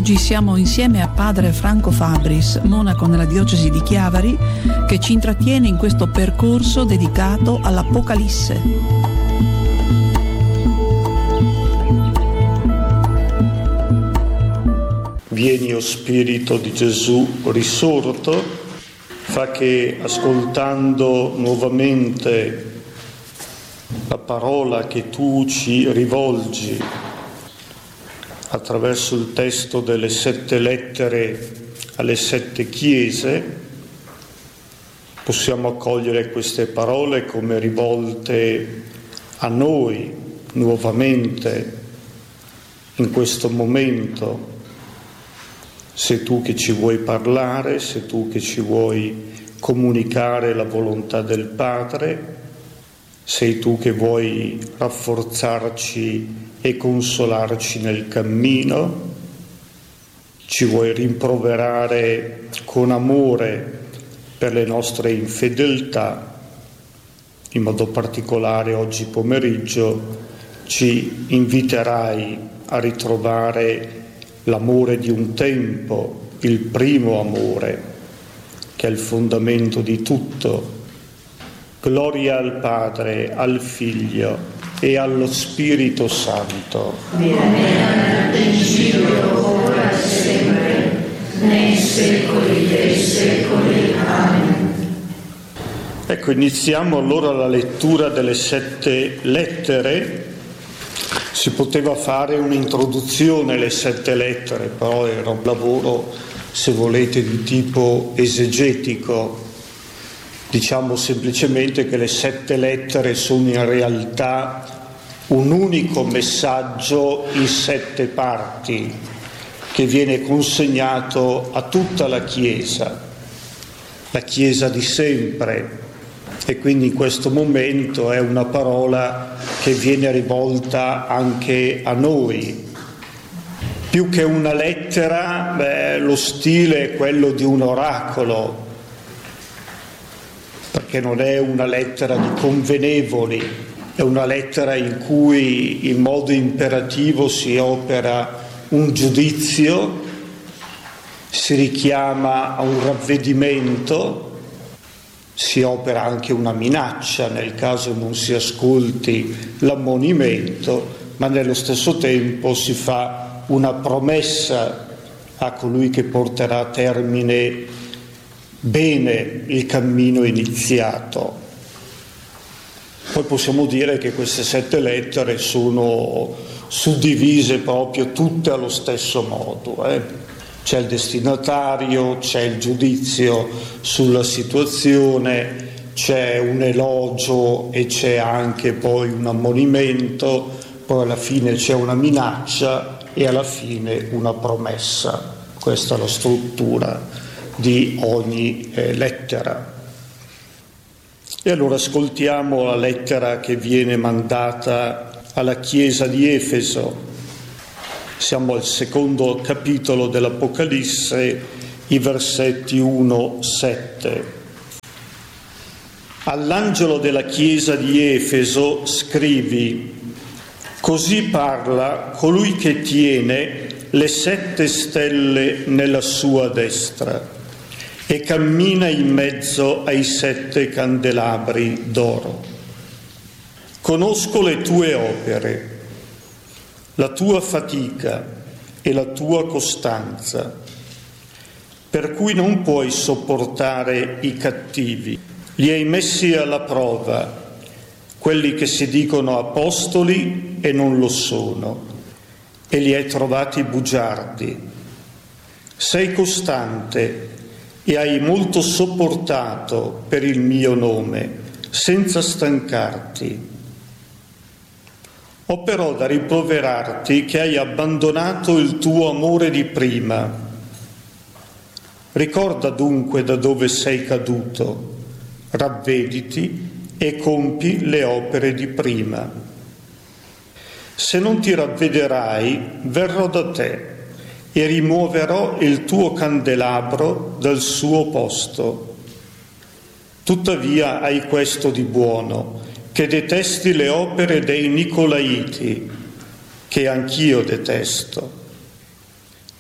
Oggi siamo insieme a padre Franco Fabris, monaco nella diocesi di Chiavari, che ci intrattiene in questo percorso dedicato all'Apocalisse. Vieni, o Spirito di Gesù risorto, fa che ascoltando nuovamente la parola che tu ci rivolgi attraverso il testo delle 7 lettere alle 7 chiese, possiamo accogliere queste parole come rivolte a noi nuovamente in questo momento. Sei tu che ci vuoi parlare, sei tu che ci vuoi comunicare la volontà del Padre, sei tu che vuoi rafforzarci e consolarci nel cammino, ci vuoi rimproverare con amore per le nostre infedeltà. In modo particolare oggi pomeriggio ci inviterai a ritrovare l'amore di un tempo, il primo amore, che è il fondamento di tutto. Gloria al Padre, al Figlio e allo Spirito Santo. Nel principio, ora e sempre, nei secoli dei secoli. Amen. Ecco, iniziamo allora la lettura delle 7 lettere. Si poteva fare un'introduzione alle 7 lettere, però era un lavoro, se volete, di tipo esegetico. Diciamo semplicemente che le 7 lettere sono in realtà un unico messaggio in 7 parti che viene consegnato a tutta la Chiesa di sempre, e quindi in questo momento è una parola che viene rivolta anche a noi. Più che una lettera, lo stile è quello di un oracolo, perché non è una lettera di convenevoli, è una lettera in cui in modo imperativo si opera un giudizio, si richiama a un ravvedimento, si opera anche una minaccia nel caso non si ascolti l'ammonimento, ma nello stesso tempo si fa una promessa a colui che porterà a termine bene il cammino iniziato. Poi possiamo dire che queste 7 lettere sono suddivise proprio tutte allo stesso modo. C'è il destinatario, c'è il giudizio sulla situazione, c'è un elogio e c'è anche poi un ammonimento, poi alla fine c'è una minaccia e alla fine una promessa. Questa è la struttura di ogni lettera. E allora ascoltiamo la lettera che viene mandata alla Chiesa di Efeso. Siamo al 2° capitolo dell'Apocalisse, i versetti 1-7. All'angelo della Chiesa di Efeso scrivi: così parla colui che tiene le 7 stelle nella sua destra e cammina in mezzo ai 7 candelabri d'oro. Conosco le tue opere, la tua fatica e la tua costanza, per cui non puoi sopportare i cattivi. Li hai messi alla prova, quelli che si dicono apostoli e non lo sono, e li hai trovati bugiardi. Sei costante e hai molto sopportato per il mio nome, senza stancarti. Ho però da rimproverarti che hai abbandonato il tuo amore di prima. Ricorda dunque da dove sei caduto, ravvediti e compi le opere di prima. Se non ti ravvederai, verrò da te e rimuoverò il tuo candelabro dal suo posto. Tuttavia hai questo di buono, che detesti le opere dei Nicolaiti, che anch'io detesto.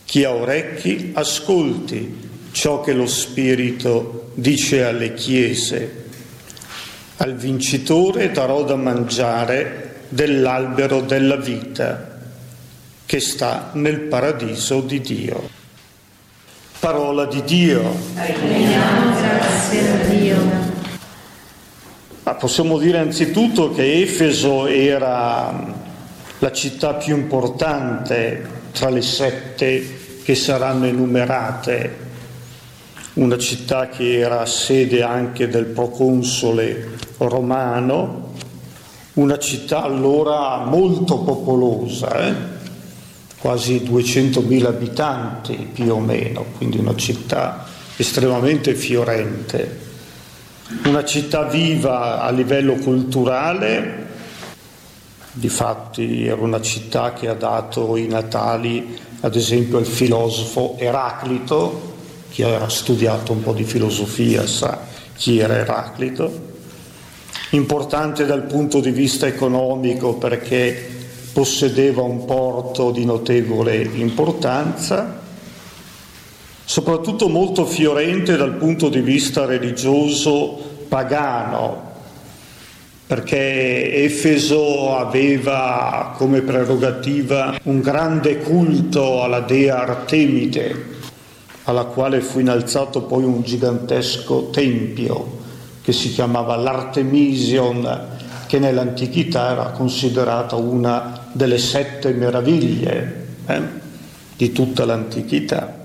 Chi ha orecchi, ascolti ciò che lo Spirito dice alle chiese. Al vincitore darò da mangiare dell'albero della vita che sta nel paradiso di Dio. Parola di Dio. Rendiamo grazie a Dio. Possiamo dire anzitutto che Efeso era la città più importante tra le 7 che saranno enumerate, una città che era sede anche del proconsole romano, una città allora molto popolosa, quasi 200.000 abitanti più o meno, quindi una città estremamente fiorente, una città viva a livello culturale. Difatti era una città che ha dato i natali ad esempio al filosofo Eraclito. Chi ha studiato un po' di filosofia sa chi era Eraclito. Importante dal punto di vista economico perché possedeva un porto di notevole importanza, soprattutto molto fiorente dal punto di vista religioso pagano, perché Efeso aveva come prerogativa un grande culto alla dea Artemide, alla quale fu innalzato poi un gigantesco tempio che si chiamava l'Artemision, che nell'antichità era considerata una delle 7 meraviglie di tutta l'antichità.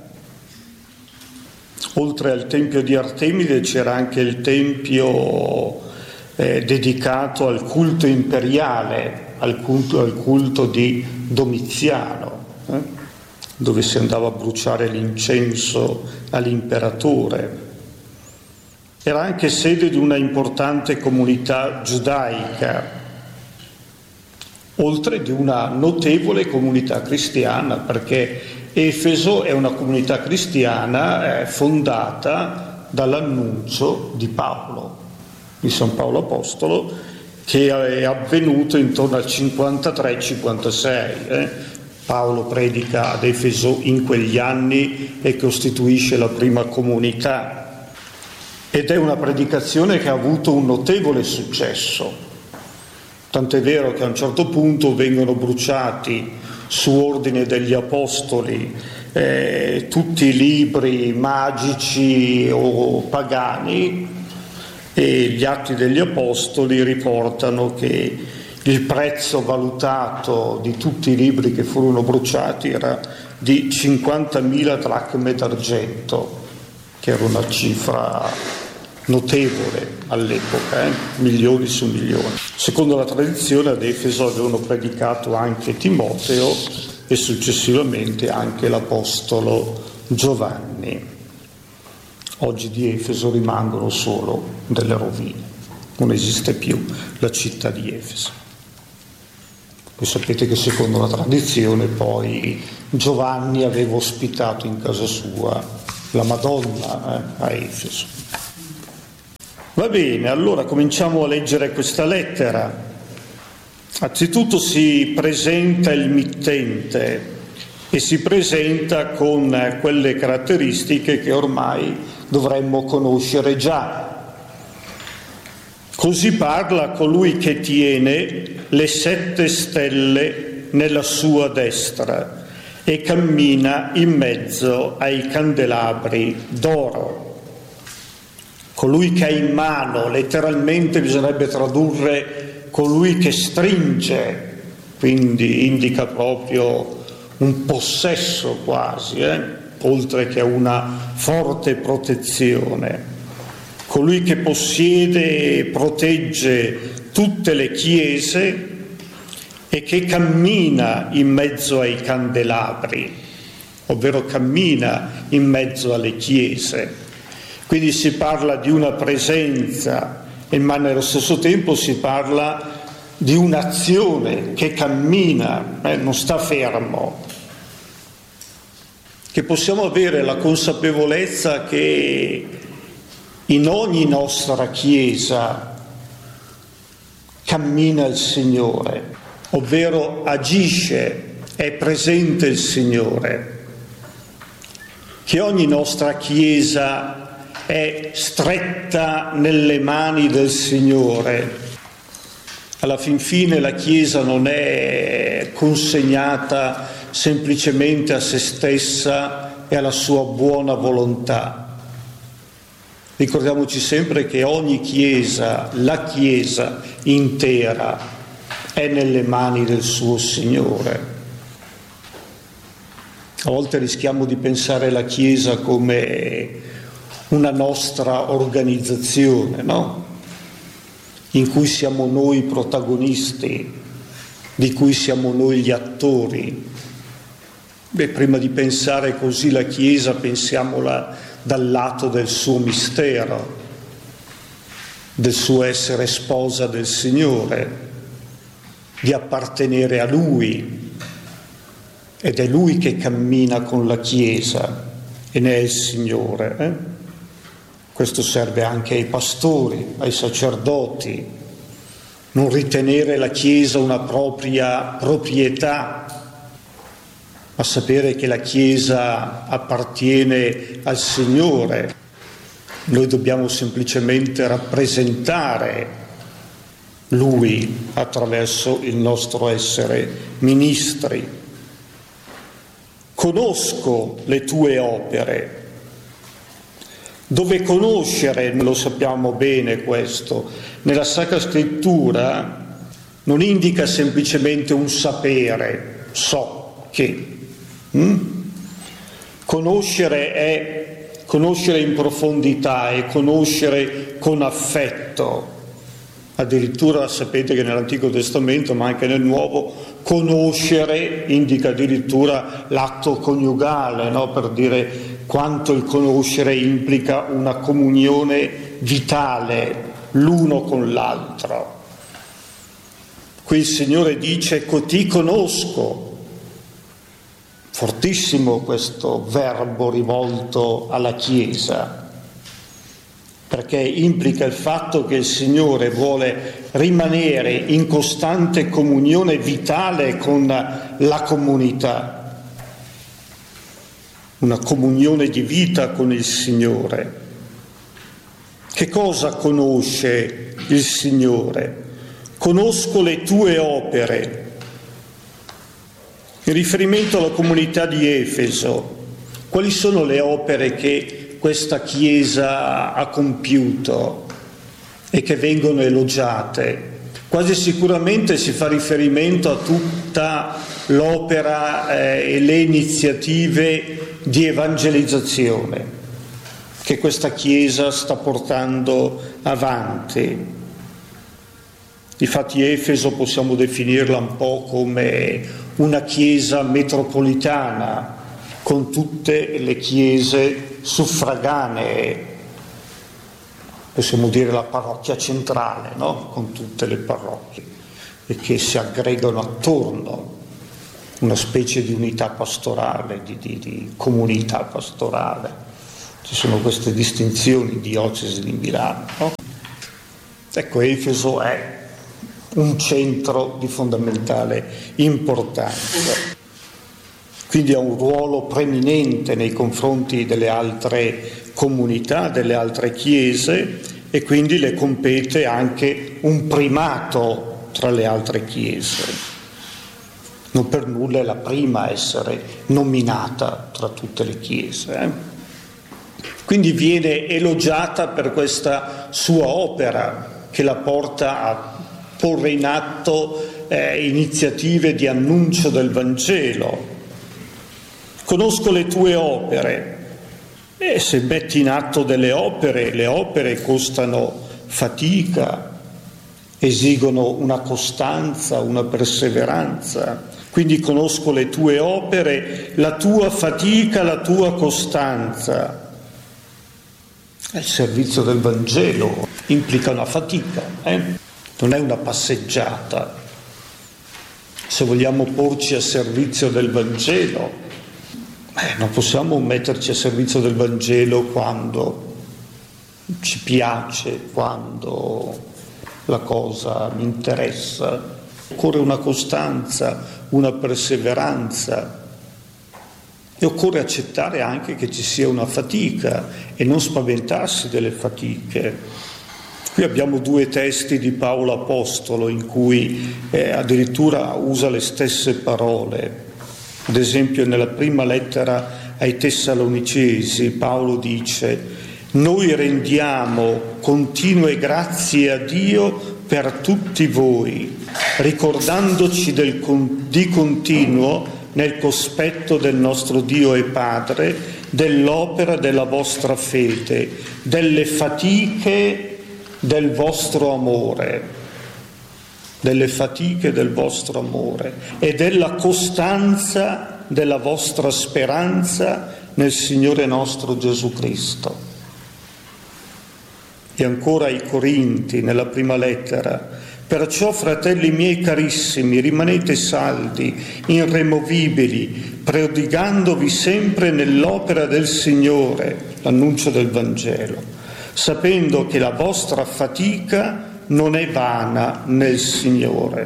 Oltre al tempio di Artemide c'era anche il tempio dedicato al culto imperiale, al culto di Domiziano, dove si andava a bruciare l'incenso all'imperatore. Era anche sede di una importante comunità giudaica, oltre di una notevole comunità cristiana, perché Efeso è una comunità cristiana fondata dall'annuncio di Paolo, di San Paolo Apostolo, che è avvenuto intorno al 53-56. Paolo predica ad Efeso in quegli anni e costituisce la prima comunità. Ed è una predicazione che ha avuto un notevole successo, tant'è vero che a un certo punto vengono bruciati su ordine degli apostoli tutti i libri magici o pagani, e gli Atti degli Apostoli riportano che il prezzo valutato di tutti i libri che furono bruciati era di 50.000 dracme d'argento, che era una cifra notevole all'epoca, milioni su milioni. Secondo la tradizione ad Efeso avevano predicato anche Timoteo e successivamente anche l'Apostolo Giovanni. Oggi di Efeso rimangono solo delle rovine, non esiste più la città di Efeso. Voi sapete che secondo la tradizione poi Giovanni aveva ospitato in casa sua la Madonna a Efeso. Va bene, allora cominciamo a leggere questa lettera. Anzitutto si presenta il mittente e si presenta con quelle caratteristiche che ormai dovremmo conoscere già. Così parla colui che tiene le 7 stelle nella sua destra e cammina in mezzo ai candelabri d'oro. Colui che ha in mano, letteralmente bisognerebbe tradurre colui che stringe, quindi indica proprio un possesso quasi, oltre che una forte protezione. Colui che possiede e protegge tutte le chiese e che cammina in mezzo ai candelabri, ovvero cammina in mezzo alle chiese. Quindi si parla di una presenza, ma nello stesso tempo si parla di un'azione che cammina, non sta fermo. Che possiamo avere la consapevolezza che in ogni nostra chiesa cammina il Signore, ovvero agisce, è presente il Signore. che ogni nostra Chiesa è stretta nelle mani del Signore. Alla fin fine la Chiesa non è consegnata semplicemente a se stessa e alla sua buona volontà. Ricordiamoci sempre che ogni Chiesa, la Chiesa intera, è nelle mani del suo Signore. A volte rischiamo di pensare alla Chiesa come una nostra organizzazione, no? In cui siamo noi i protagonisti, di cui siamo noi gli attori. Prima di pensare così la Chiesa, pensiamola dal lato del suo mistero, del suo essere sposa del Signore, di appartenere a Lui. Ed è Lui che cammina con la Chiesa e ne è il Signore. Questo serve anche ai pastori, ai sacerdoti. Non ritenere la Chiesa una propria proprietà, ma sapere che la Chiesa appartiene al Signore. Noi dobbiamo semplicemente rappresentare Lui attraverso il nostro essere ministri. Conosco le tue opere. Dove conoscere, lo sappiamo bene questo, nella Sacra Scrittura non indica semplicemente un sapere, so che. Conoscere è conoscere in profondità, è conoscere con affetto. Addirittura sapete che nell'Antico Testamento, ma anche nel Nuovo, conoscere indica addirittura l'atto coniugale, no? Per dire quanto il conoscere implica una comunione vitale l'uno con l'altro. Qui il Signore dice: ecco, ti conosco. Fortissimo questo verbo rivolto alla Chiesa, perché implica il fatto che il Signore vuole rimanere in costante comunione vitale con la comunità, una comunione di vita con il Signore. Che cosa conosce il Signore? Conosco le tue opere. In riferimento alla comunità di Efeso, quali sono le opere che questa Chiesa ha compiuto e che vengono elogiate? Quasi sicuramente si fa riferimento a tutta l'opera e le iniziative di evangelizzazione che questa Chiesa sta portando avanti. Difatti Efeso possiamo definirla un po' come una Chiesa metropolitana, con tutte le chiese suffraganee, possiamo dire la parrocchia centrale, no? Con tutte le parrocchie e che si aggregano attorno, una specie di unità pastorale, di comunità pastorale. Ci sono queste distinzioni, diocesi di Milano, no? Ecco, Efeso è un centro di fondamentale importanza. Quindi ha un ruolo preminente nei confronti delle altre comunità, delle altre chiese, e quindi le compete anche un primato tra le altre chiese. Non per nulla è la prima a essere nominata tra tutte le chiese. Quindi viene elogiata per questa sua opera che la porta a porre in atto iniziative di annuncio del Vangelo. Conosco le tue opere. E se metti in atto delle opere, le opere costano fatica, esigono una costanza, una perseveranza. Quindi conosco le tue opere, la tua fatica, la tua costanza. Il servizio del Vangelo implica una fatica, non è una passeggiata. Se vogliamo porci a servizio del Vangelo, non possiamo metterci a servizio del Vangelo quando ci piace, quando la cosa mi interessa. Occorre una costanza, una perseveranza. E occorre accettare anche che ci sia una fatica e non spaventarsi delle fatiche. Qui abbiamo 2 testi di Paolo Apostolo in cui addirittura usa le stesse parole. Ad esempio nella prima lettera ai Tessalonicesi Paolo dice: noi rendiamo continue grazie a Dio per tutti voi, ricordandoci di continuo nel cospetto del nostro Dio e Padre dell'opera della vostra fede, delle fatiche del vostro amore, e della costanza della vostra speranza nel Signore nostro Gesù Cristo. E ancora ai Corinti, nella prima lettera: perciò, fratelli miei carissimi, rimanete saldi, irremovibili, prodigandovi sempre nell'opera del Signore, l'annuncio del Vangelo, sapendo che la vostra fatica non è vana nel Signore.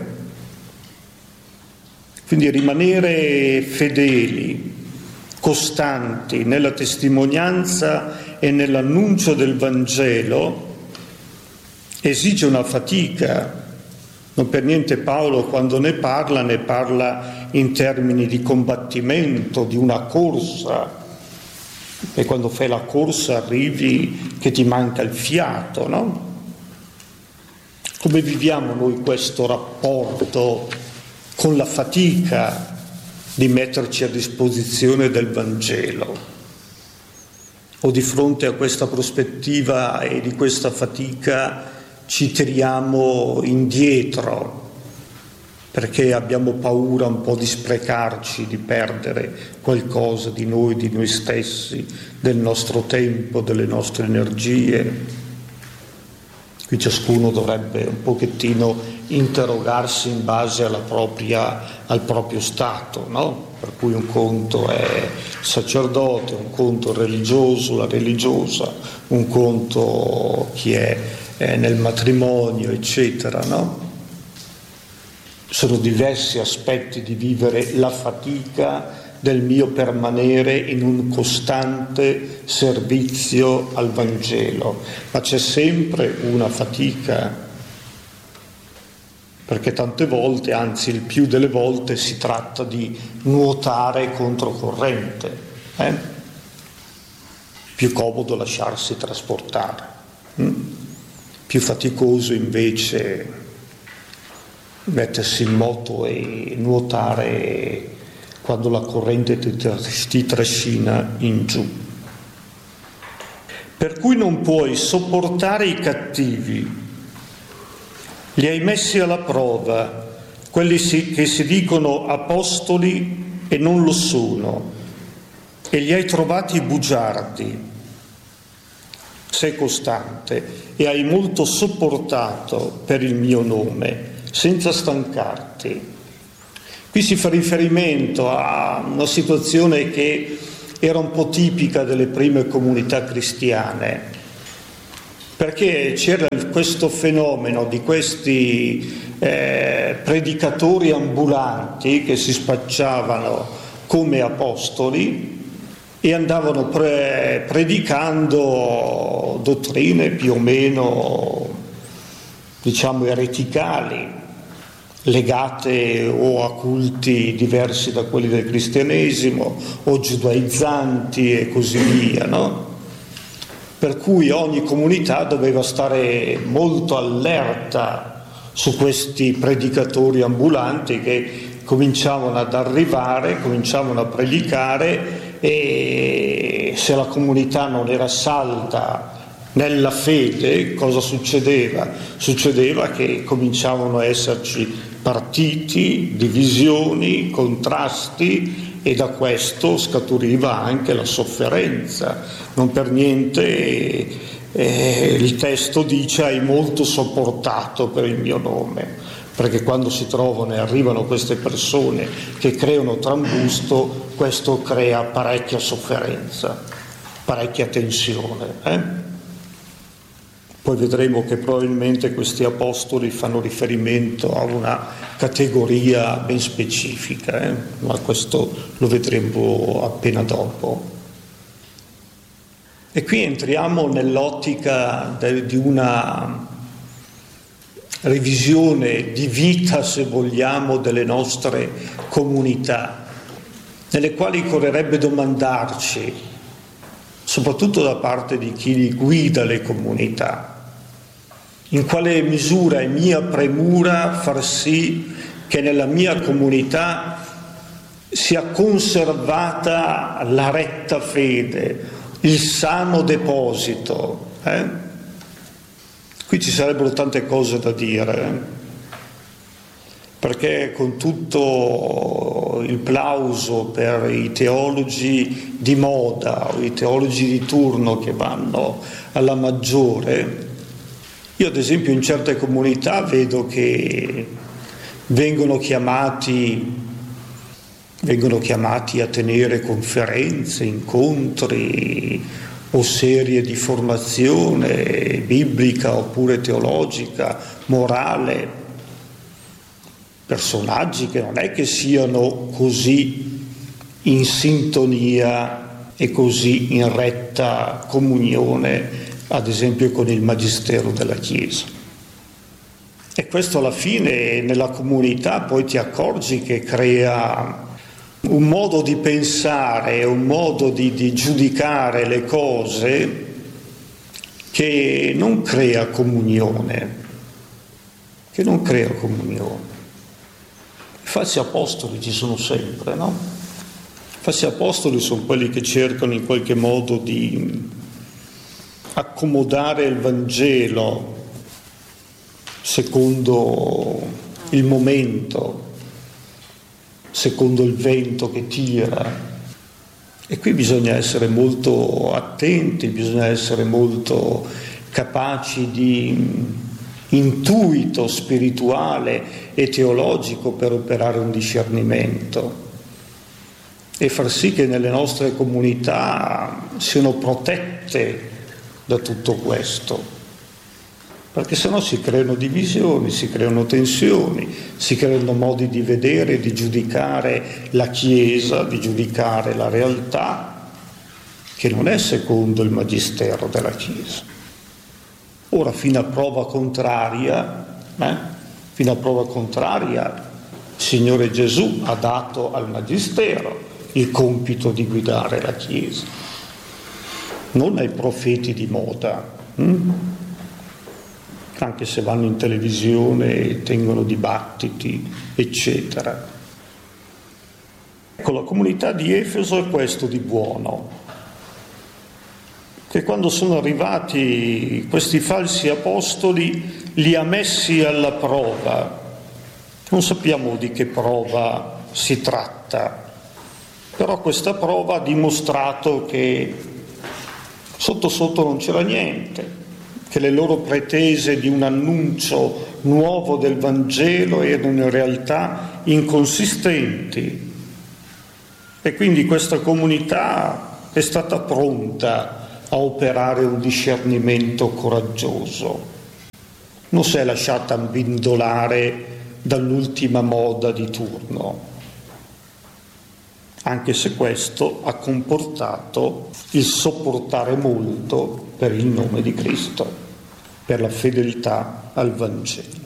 Quindi rimanere fedeli, costanti nella testimonianza e nell'annuncio del Vangelo esige una fatica. Non per niente Paolo, quando ne parla in termini di combattimento, di una corsa. E quando fai la corsa arrivi che ti manca il fiato, no? Come viviamo noi questo rapporto con la fatica di metterci a disposizione del Vangelo? O di fronte a questa prospettiva e di questa fatica ci tiriamo indietro perché abbiamo paura un po' di sprecarci, di perdere qualcosa di noi stessi, del nostro tempo, delle nostre energie? Qui ciascuno dovrebbe un pochettino interrogarsi in base al proprio stato, no? Per cui un conto è il sacerdote, un conto il religioso, la religiosa, un conto chi è nel matrimonio, eccetera, no? Sono diversi aspetti di vivere la fatica del mio permanere in un costante servizio al Vangelo, ma c'è sempre una fatica, perché tante volte, anzi il più delle volte, si tratta di nuotare controcorrente, Più comodo lasciarsi trasportare, più faticoso invece mettersi in moto e nuotare quando la corrente ti trascina in giù. Per cui non puoi sopportare i cattivi, li hai messi alla prova, quelli che si dicono apostoli e non lo sono, e li hai trovati bugiardi. Sei costante e hai molto sopportato per il mio nome, senza stancarti. Qui si fa riferimento a una situazione che era un po' tipica delle prime comunità cristiane, perché c'era questo fenomeno di questi predicatori ambulanti che si spacciavano come apostoli e andavano predicando dottrine più o meno, ereticali, legate o a culti diversi da quelli del cristianesimo o giudaizzanti e così via, no? Per cui ogni comunità doveva stare molto allerta su questi predicatori ambulanti che cominciavano ad arrivare, cominciavano a predicare, e se la comunità non era salda nella fede, cosa succedeva? Succedeva che cominciavano a esserci partiti, divisioni, contrasti, e da questo scaturiva anche la sofferenza. Non per niente il testo dice: hai molto sopportato per il mio nome, perché quando si trovano e arrivano queste persone che creano trambusto, questo crea parecchia sofferenza, parecchia tensione, Poi vedremo che probabilmente questi apostoli fanno riferimento a una categoria ben specifica, ma questo lo vedremo appena dopo. E qui entriamo nell'ottica di una revisione di vita, se vogliamo, delle nostre comunità, nelle quali occorrerebbe domandarci, soprattutto da parte di chi guida le comunità, in quale misura è mia premura far sì che nella mia comunità sia conservata la retta fede, il sano deposito. Qui ci sarebbero tante cose da dire, perché con tutto il plauso per i teologi di moda o i teologi di turno che vanno alla maggiore, io ad esempio in certe comunità vedo che vengono chiamati a tenere conferenze, incontri o serie di formazione biblica oppure teologica, morale, personaggi che non è che siano così in sintonia e così in retta comunione, ad esempio con il magistero della Chiesa. E questo alla fine nella comunità poi ti accorgi che crea un modo di pensare, un modo di giudicare le cose che non crea comunione, I falsi apostoli ci sono sempre, no? I falsi apostoli sono quelli che cercano in qualche modo di accomodare il Vangelo secondo il momento, secondo il vento che tira. E qui bisogna essere molto attenti, bisogna essere molto capaci di intuito spirituale e teologico per operare un discernimento e far sì che nelle nostre comunità siano protette da tutto questo, perché sennò si creano divisioni, si creano tensioni, si creano modi di vedere, di giudicare la Chiesa, di giudicare la realtà, che non è secondo il magistero della Chiesa. Ora, fino a prova contraria, il Signore Gesù ha dato al magistero il compito di guidare la Chiesa, non ai profeti di moda, anche se vanno in televisione e tengono dibattiti, eccetera. Ecco, la comunità di Efeso è questo di buono, che quando sono arrivati questi falsi apostoli li ha messi alla prova. Non sappiamo di che prova si tratta, però questa prova ha dimostrato che sotto sotto non c'era niente, che le loro pretese di un annuncio nuovo del Vangelo erano in realtà inconsistenti. E quindi questa comunità è stata pronta a operare un discernimento coraggioso. Non si è lasciata abbindolare dall'ultima moda di turno, anche se questo ha comportato il sopportare molto per il nome di Cristo, per la fedeltà al Vangelo.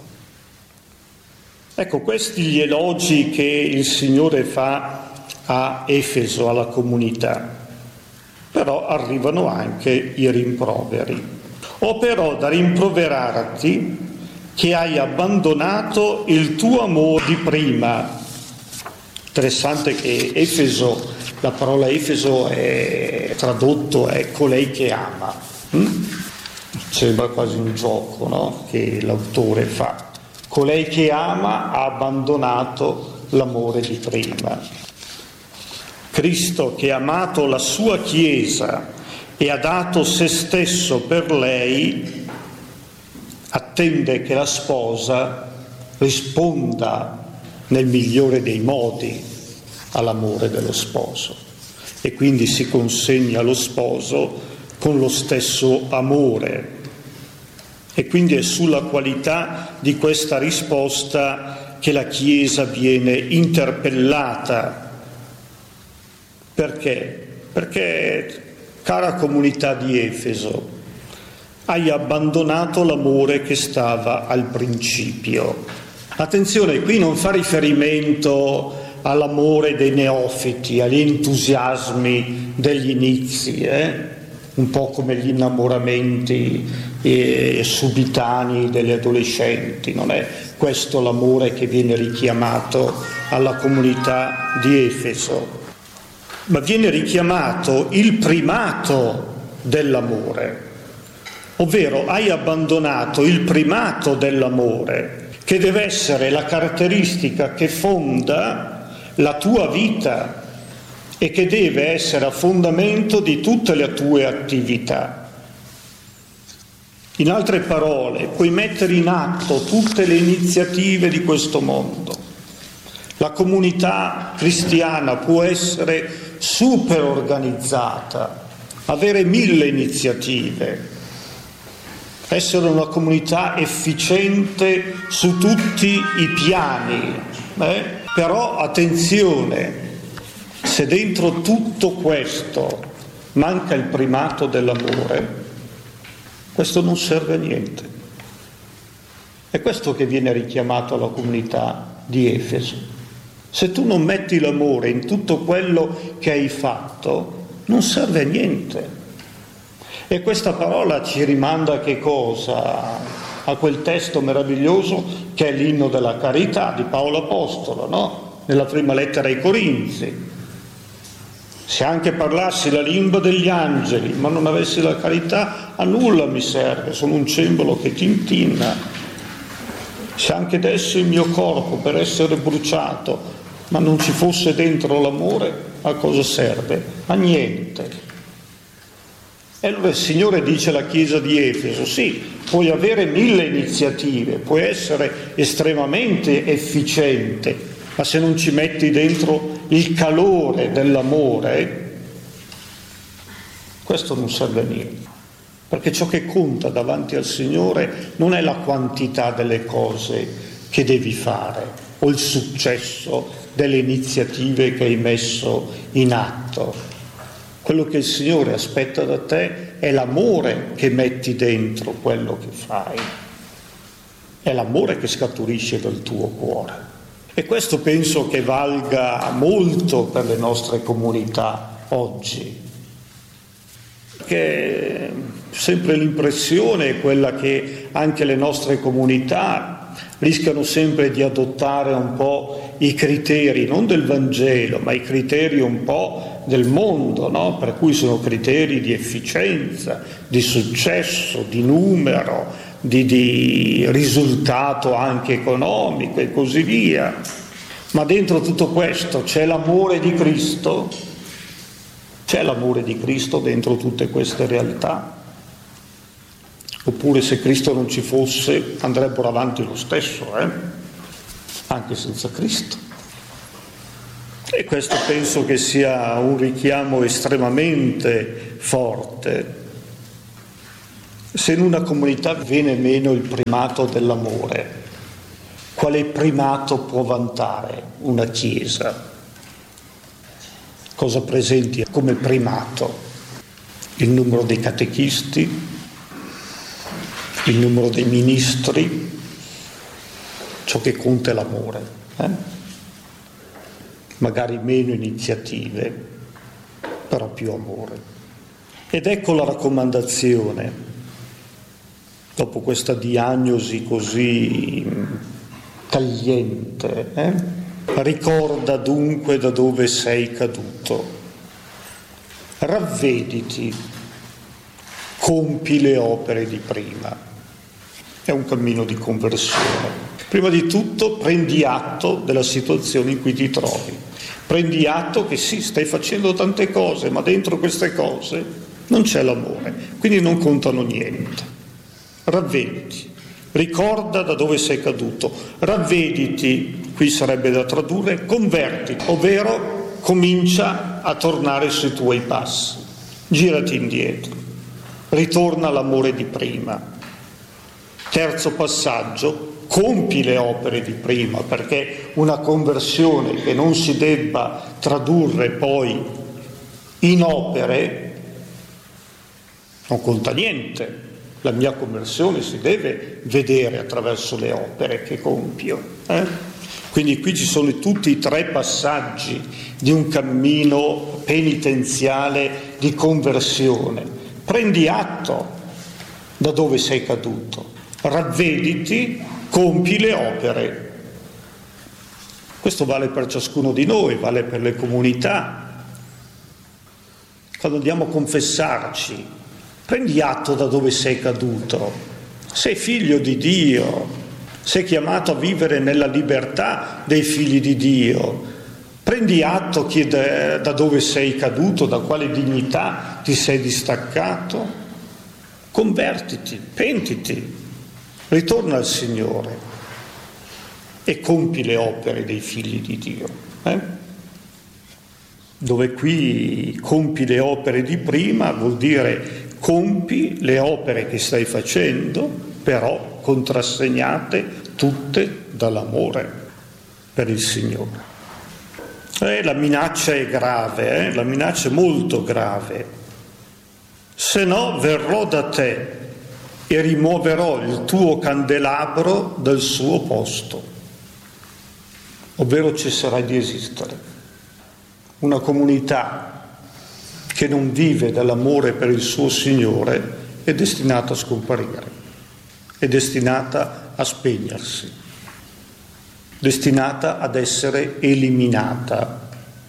Ecco, questi gli elogi che il Signore fa a Efeso, alla comunità. Però arrivano anche i rimproveri. Ho però da rimproverarti che hai abbandonato il tuo amore di prima. Interessante che Efeso, la parola Efeso è tradotto è colei che ama. Sembra quasi un gioco, no? Che l'autore fa. Colei che ama ha abbandonato l'amore di prima. Cristo, che ha amato la sua Chiesa e ha dato se stesso per lei, attende che la sposa risponda nel migliore dei modi all'amore dello sposo e quindi si consegna allo sposo con lo stesso amore. E quindi è sulla qualità di questa risposta che la Chiesa viene interpellata. Perché? Perché, cara comunità di Efeso, hai abbandonato l'amore che stava al principio. Attenzione, qui non fa riferimento all'amore dei neofiti, agli entusiasmi degli inizi, un po' come gli innamoramenti subitanei degli adolescenti. Non è questo l'amore che viene richiamato alla comunità di Efeso, ma viene richiamato il primato dell'amore, ovvero hai abbandonato il primato dell'amore, che deve essere la caratteristica che fonda la tua vita e che deve essere a fondamento di tutte le tue attività. In altre parole, puoi mettere in atto tutte le iniziative di questo mondo. La comunità cristiana può essere super organizzata, avere 1000 iniziative, essere una comunità efficiente su tutti i piani, però attenzione, se dentro tutto questo manca il primato dell'amore, questo non serve a niente. È questo che viene richiamato alla comunità di Efeso. Se tu non metti l'amore in tutto quello che hai fatto, non serve a niente. E questa parola ci rimanda a che cosa? A quel testo meraviglioso che è l'inno della carità di Paolo Apostolo, no? Nella prima lettera ai Corinzi. Se anche parlassi la lingua degli angeli, ma non avessi la carità, a nulla mi serve, sono un cembalo che tintinna. Se anche dessi il mio corpo per essere bruciato, ma non ci fosse dentro l'amore, a cosa serve? A niente. E allora il Signore dice alla Chiesa di Efeso, sì, puoi avere 1000 iniziative, puoi essere estremamente efficiente, ma se non ci metti dentro il calore dell'amore, questo non serve a niente. Perché ciò che conta davanti al Signore non è la quantità delle cose che devi fare o il successo delle iniziative che hai messo in atto. Quello che il Signore aspetta da te è l'amore che metti dentro quello che fai, è l'amore che scaturisce dal tuo cuore. E questo penso che valga molto per le nostre comunità oggi, perché sempre l'impressione è quella che anche le nostre comunità rischiano sempre di adottare un po' i criteri, non del Vangelo, ma i criteri un po' del mondo, no? Per cui sono criteri di efficienza, di successo, di numero, di risultato anche economico e così via. Ma dentro tutto questo c'è l'amore di Cristo? C'è l'amore di Cristo dentro tutte queste realtà? Oppure se Cristo non ci fosse andrebbero avanti lo stesso, anche senza Cristo. E questo penso che sia un richiamo estremamente forte. Se in una comunità viene meno il primato dell'amore, quale primato può vantare una Chiesa? Cosa presenti come primato? Il numero dei catechisti? Il numero dei ministri? Ciò che conta è l'amore, Magari meno iniziative, però più amore. Ed ecco la raccomandazione, dopo questa diagnosi così tagliente, ricorda dunque da dove sei caduto, ravvediti, compi le opere di prima. È un cammino di conversione. Prima di tutto prendi atto della situazione in cui ti trovi. Prendi atto che sì, stai facendo tante cose, ma dentro queste cose non c'è l'amore, quindi non contano niente. Ravvediti, ricorda da dove sei caduto, ravvediti, qui sarebbe da tradurre, convertiti, ovvero comincia a tornare sui tuoi passi, girati indietro, ritorna all'amore di prima. Terzo passaggio, compi le opere di prima, perché una conversione che non si debba tradurre poi in opere non conta niente. La mia conversione si deve vedere attraverso le opere che compio. Quindi qui ci sono tutti i 3 passaggi di un cammino penitenziale di conversione. Prendi atto da dove sei caduto, ravvediti, compi le opere. Questo vale per ciascuno di noi, vale per le comunità. Quando andiamo a confessarci, prendi atto da dove sei caduto. Sei figlio di Dio, sei chiamato a vivere nella libertà dei figli di Dio. Prendi atto da dove sei caduto, da quale dignità ti sei distaccato. Convertiti, pentiti, ritorna al Signore e compi le opere dei figli di Dio. Dove qui compi le opere di prima vuol dire compi le opere che stai facendo, però contrassegnate tutte dall'amore per il Signore. La minaccia è grave, la minaccia è molto grave. Se no verrò da te e rimuoverò il tuo candelabro dal suo posto, ovvero cesserai di esistere. Una comunità che non vive dall'amore per il suo Signore è destinata a scomparire, è destinata a spegnersi, destinata ad essere eliminata.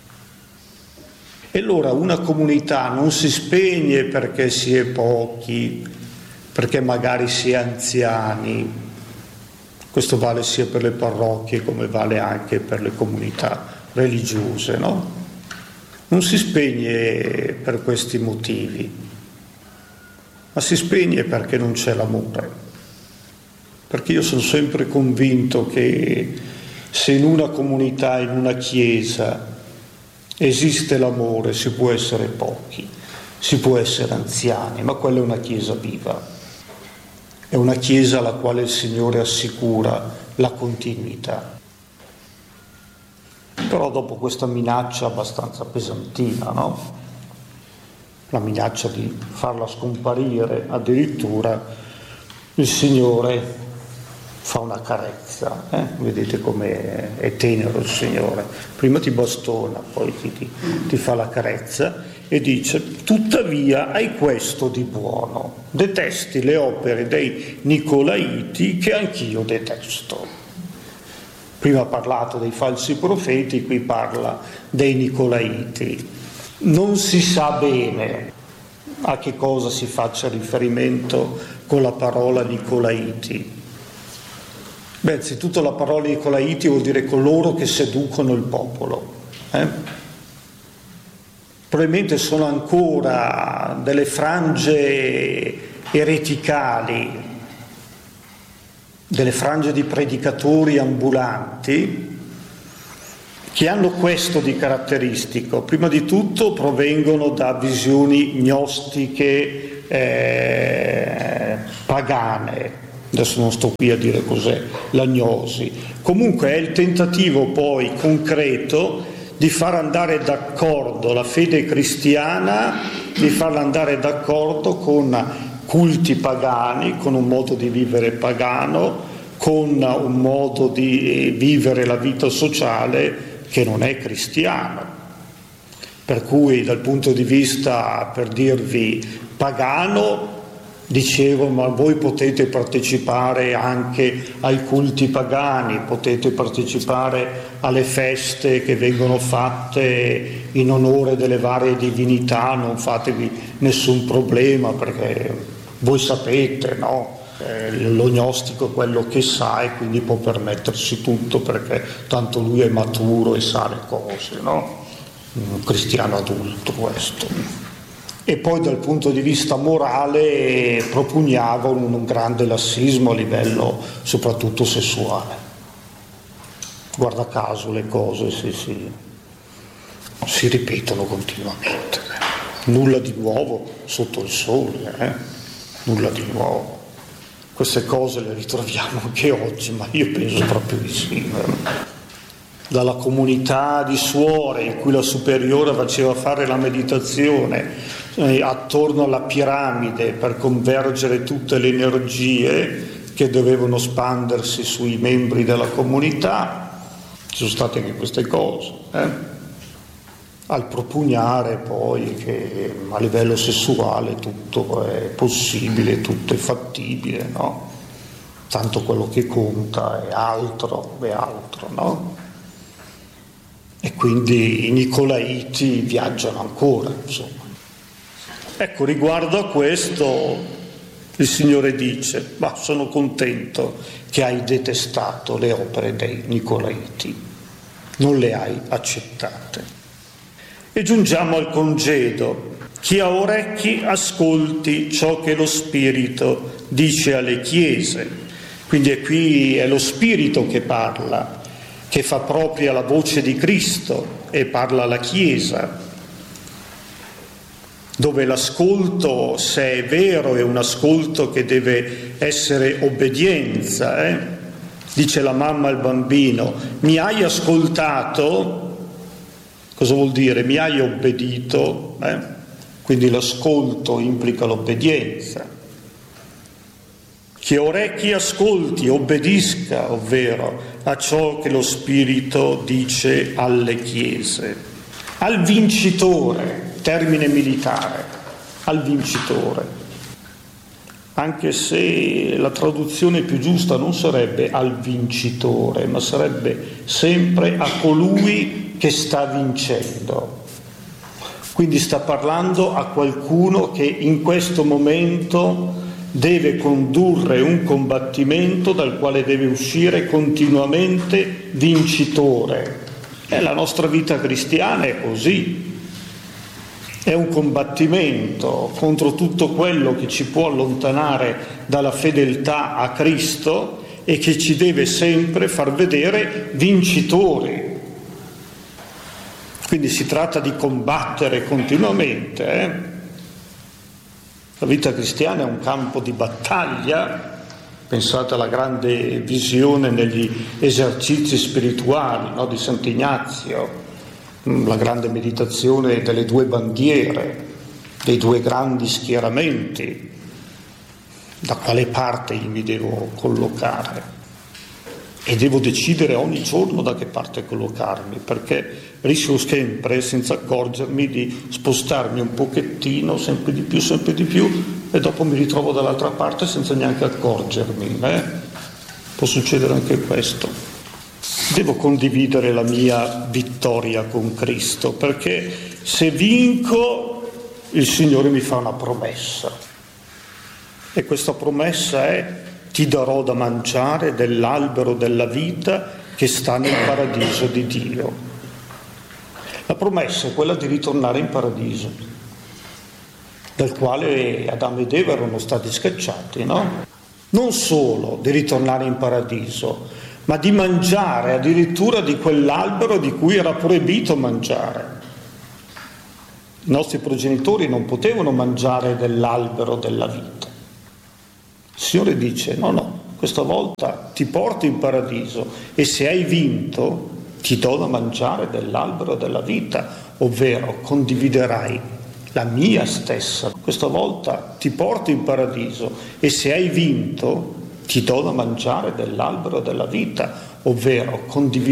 E allora una comunità non si spegne perché si è pochi, perché magari si è anziani. Questo vale sia per le parrocchie come vale anche per le comunità religiose, no? Non si spegne per questi motivi, ma si spegne perché non c'è l'amore. Perché io sono sempre convinto che se in una comunità, in una chiesa esiste l'amore, si può essere pochi, si può essere anziani, ma quella è una chiesa viva, è una chiesa alla quale il Signore assicura la continuità. Però dopo questa minaccia abbastanza pesantina, no? La minaccia di farla scomparire, addirittura il Signore fa una carezza, Vedete come è tenero il Signore, prima ti bastona, poi ti fa la carezza e dice: tuttavia hai questo di buono, detesti le opere dei Nicolaiti che anch'io detesto. Prima ha parlato dei falsi profeti, qui parla dei Nicolaiti. Non si sa bene a che cosa si faccia riferimento con la parola Nicolaiti. Beh, anzitutto la parola Nicolaiti vuol dire coloro che seducono il popolo. Probabilmente sono ancora delle frange ereticali, delle frange di predicatori ambulanti che hanno questo di caratteristico. Prima di tutto provengono da visioni gnostiche pagane. Adesso non sto qui a dire cos'è la gnosi. Comunque è il tentativo poi concreto di far andare d'accordo la fede cristiana, di farla andare d'accordo con culti pagani, con un modo di vivere pagano, con un modo di vivere la vita sociale che non è cristiano. Per cui dal punto di vista, per dirvi, pagano, dicevo, ma voi potete partecipare anche ai culti pagani, potete partecipare alle feste che vengono fatte in onore delle varie divinità, non fatevi nessun problema perché voi sapete, no? Lo gnostico è quello che sa e quindi può permettersi tutto perché tanto lui è maturo e sa le cose, no? Un cristiano adulto questo. E poi dal punto di vista morale propugnavano un grande lassismo a livello soprattutto sessuale. Guarda caso le cose si ripetono continuamente. Nulla di nuovo sotto il sole, nulla di nuovo. Queste cose le ritroviamo anche oggi, ma io penso proprio di sì. Dalla comunità di suore in cui la superiore faceva fare la meditazione attorno alla piramide per convergere tutte le energie che dovevano spandersi sui membri della comunità, ci sono state anche queste cose, al propugnare poi che a livello sessuale tutto è possibile, tutto è fattibile, no? Tanto quello che conta è altro, no? E quindi i Nicolaiti viaggiano ancora, insomma. Ecco, riguardo a questo il Signore dice: ma sono contento che hai detestato le opere dei Nicolaiti, non le hai accettate. E giungiamo al congedo. Chi ha orecchi ascolti ciò che lo Spirito dice alle chiese. Quindi qui è lo Spirito che parla, che fa propria la voce di Cristo e parla alla Chiesa, dove l'ascolto, se è vero, è un ascolto che deve essere obbedienza. Dice la mamma al bambino: mi hai ascoltato? Cosa vuol dire? Mi hai obbedito? Quindi l'ascolto implica l'obbedienza. Chi ha orecchi ascolti, obbedisca, ovvero a ciò che lo Spirito dice alle chiese. Al vincitore, termine militare, al vincitore. Anche se la traduzione più giusta non sarebbe al vincitore, ma sarebbe sempre a colui che sta vincendo. Quindi sta parlando a qualcuno che in questo momento deve condurre un combattimento dal quale deve uscire continuamente vincitore. E la nostra vita cristiana è così. È un combattimento contro tutto quello che ci può allontanare dalla fedeltà a Cristo e che ci deve sempre far vedere vincitori. Quindi si tratta di combattere continuamente. La vita cristiana è un campo di battaglia. Pensate alla grande visione negli esercizi spirituali, no, di Sant'Ignazio, la grande meditazione delle due bandiere, dei due grandi schieramenti. Da quale parte io mi devo collocare? E devo decidere ogni giorno da che parte collocarmi, perché rischio sempre, senza accorgermi, di spostarmi un pochettino, sempre di più, e dopo mi ritrovo dall'altra parte senza neanche accorgermi. Può succedere anche questo. Devo condividere la mia vittoria con Cristo, perché se vinco il Signore mi fa una promessa. E questa promessa è: ti darò da mangiare dell'albero della vita che sta nel paradiso di Dio. La promessa è quella di ritornare in paradiso, dal quale Adamo ed Eva erano stati scacciati, no? Non solo di ritornare in paradiso, ma di mangiare addirittura di quell'albero di cui era proibito mangiare. I nostri progenitori non potevano mangiare dell'albero della vita. Il Signore dice: no, questa volta ti porto in paradiso e se hai vinto ti do da mangiare dell'albero della vita, ovvero condividerai la mia stessa. Questa volta ti porto in paradiso e se hai vinto ti do da mangiare dell'albero della vita, ovvero condividerai